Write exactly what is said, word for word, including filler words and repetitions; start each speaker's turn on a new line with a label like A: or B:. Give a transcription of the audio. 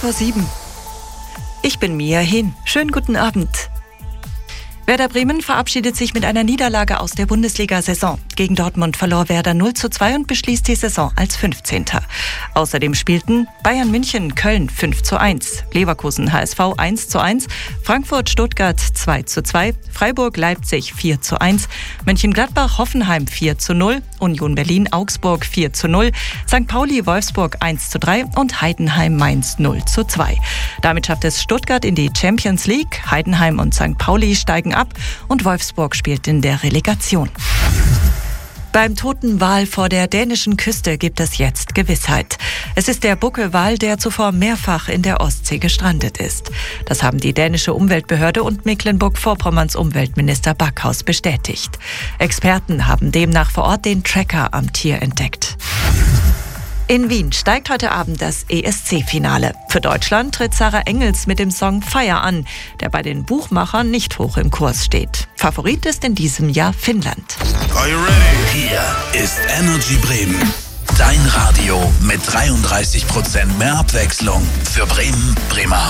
A: vor sieben. Ich bin Mia Hehn. Schönen guten Abend. Werder Bremen verabschiedet sich mit einer Niederlage aus der Bundesliga-Saison. Gegen Dortmund verlor Werder null zu zwei und beschließt die Saison als fünfzehnter Außerdem spielten Bayern München Köln fünf zu eins, Leverkusen H S V eins zu eins, Frankfurt Stuttgart zwei zu zwei, Freiburg Leipzig vier zu eins, Mönchengladbach Hoffenheim vier zu null, Union Berlin Augsburg vier zu null, Sankt Pauli Wolfsburg eins zu drei und Heidenheim Mainz null zu zwei. Damit schafft es Stuttgart in die Champions League, Heidenheim und Sankt Pauli steigen ab und Wolfsburg spielt in der Relegation. Beim toten Wal vor der dänischen Küste gibt es jetzt Gewissheit. Es ist der Buckelwal, der zuvor mehrfach in der Ostsee gestrandet ist. Das haben die dänische Umweltbehörde und Mecklenburg-Vorpommerns Umweltminister Backhaus bestätigt. Experten haben demnach vor Ort den Tracker am Tier entdeckt. In Wien steigt heute Abend das E S C-Finale. Für Deutschland tritt Sarah Engels mit dem Song Fire an, der bei den Buchmachern nicht hoch im Kurs steht. Favorit ist in diesem Jahr Finnland.
B: Are you ready? Hier ist Energy Bremen. Dein Radio mit dreiunddreißig Prozent mehr Abwechslung für Bremen, Bremerhaven.